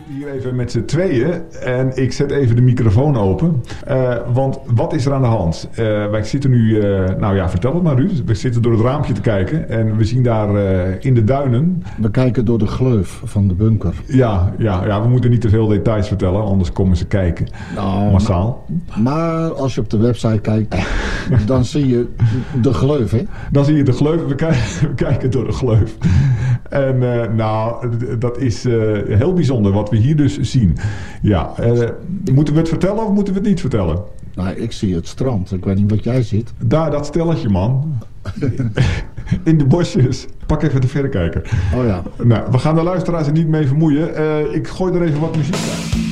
Hier even met z'n tweeën en ik zet even de microfoon open. Want wat is er aan de hand? Wij zitten nu, vertel het maar Ruud. We zitten door het raampje te kijken en we zien daar in de duinen. We kijken door de gleuf van de bunker. Ja, we moeten niet te veel details vertellen, anders komen ze kijken. Massaal. Maar als je op de website kijkt, dan zie je de gleuf, hè? Dan zie je de gleuf, we kijken door de gleuf. En dat is heel bijzonder wat we hier dus zien. Ja, moeten we het vertellen of moeten we het niet vertellen? Nou, ik zie het strand. Ik weet niet wat jij ziet. Daar, dat stelletje, man. In de bosjes. Pak even de verrekijker. Oh ja. Nou, we gaan de luisteraars er niet mee vermoeien. Ik gooi er even wat muziek bij.